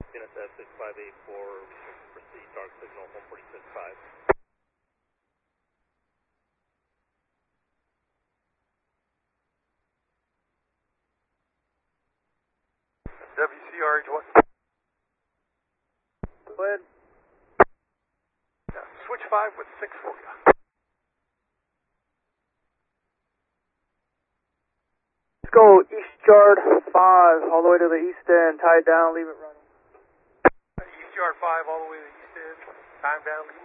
NSF 6584, proceed, dark signal 146.5. WCRH what? Go ahead. Yeah, switch 5 with 6 for you. Let's go east yard 5 all the way to the east end, tied down, leave it running. East yard 5 all the way to the east end, time down, leave